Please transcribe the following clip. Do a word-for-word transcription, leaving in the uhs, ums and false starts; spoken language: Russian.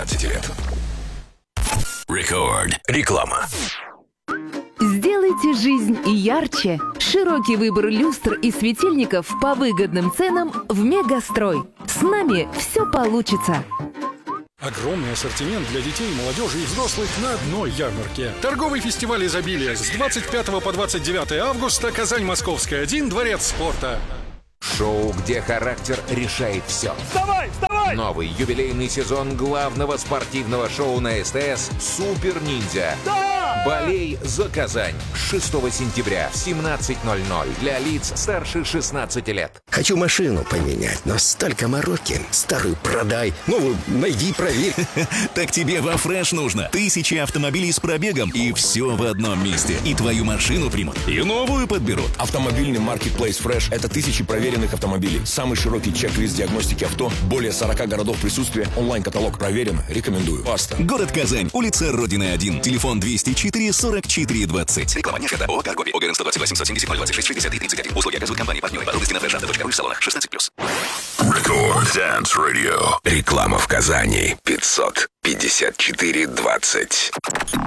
восемнадцати лет. Рекорд. Реклама. Сделайте жизнь ярче. Широкий выбор люстр и светильников по выгодным ценам в Мегастрой. С нами все получится. Огромный ассортимент для детей, молодежи и взрослых на одной ярмарке. Торговый фестиваль изобилия с двадцать пятого по двадцать девятое августа. Казань, Московская, один, Дворец спорта. Шоу, где характер решает все. Вставай, вставай! Новый юбилейный сезон главного спортивного шоу на СТС «Супер Ниндзя». Да! Болей за Казань. шестого сентября в семнадцать ноль ноль для лиц старше шестнадцати лет. Хочу машину поменять, но столько мороки. Старую продай, новую найди, проверь. Так тебе во Фреш нужно. Тысячи автомобилей с пробегом, и все в одном месте. И твою машину примут, и новую подберут. Автомобильный маркетплейс Фреш – это тысячи проверенных автомобилей. Самый широкий чек-лист диагностики авто. Более сорока городов присутствия. Онлайн-каталог проверен. Рекомендую. Баста. Город Казань. Улица Родины один. Телефон двести четыре сорок четыре двадцать. Реклама не оферта. ООО «Каргоби». ОГРН сто двадцать восемь сто семьдесят ноль двадцать шесть шестьдесят три тридцать один. Услуги оказывают компании-партнеры. Подробности на фреш авто точка ру в салонах. шестнадцать плюс. Рекорд Dance Radio. Реклама в Казани. пятьсот пятьдесят четыре двадцать.